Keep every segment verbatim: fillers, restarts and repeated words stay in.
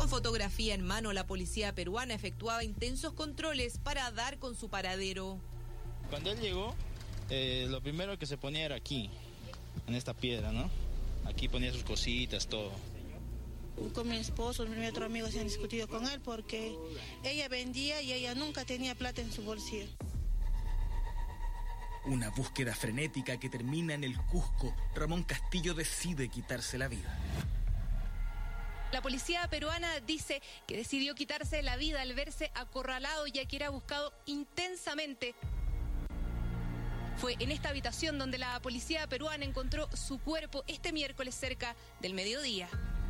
Con fotografía en mano, la policía peruana efectuaba intensos controles para dar con su paradero. Cuando él llegó, eh, lo primero que se ponía era aquí, en esta piedra, ¿no? Aquí ponía sus cositas, todo. Con mi esposo, mi otro amigo se han discutido con él porque ella vendía y ella nunca tenía plata en su bolsillo. Una búsqueda frenética que termina en el Cusco. Ramón Castillo decide quitarse la vida. La policía peruana dice que decidió quitarse la vida al verse acorralado, ya que era buscado intensamente. Fue en esta habitación donde la policía peruana encontró su cuerpo este miércoles cerca del mediodía.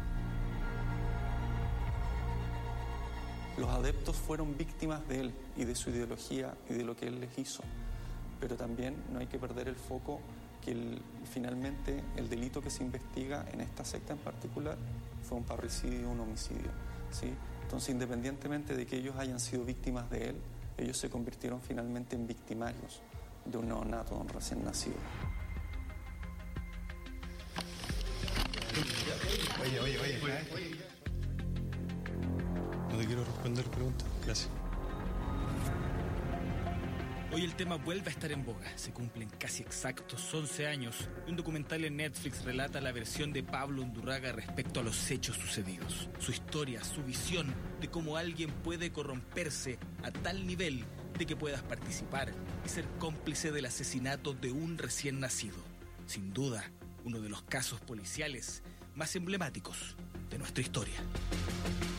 Los adeptos fueron víctimas de él y de su ideología y de lo que él les hizo. Pero también no hay que perder el foco que el, finalmente el delito que se investiga en esta secta en particular fue un parricidio y un homicidio, ¿sí? Entonces, independientemente de que ellos hayan sido víctimas de él, ellos se convirtieron finalmente en victimarios de un neonato, de un recién nacido. Oye, oye, oye, oye. No te quiero responder preguntas. Gracias. Hoy el tema vuelve a estar en boga. Se cumplen casi exactos once años y un documental en Netflix relata la versión de Pablo Undurraga respecto a los hechos sucedidos. Su historia, su visión de cómo alguien puede corromperse a tal nivel de que puedas participar y ser cómplice del asesinato de un recién nacido. Sin duda, uno de los casos policiales más emblemáticos de nuestra historia.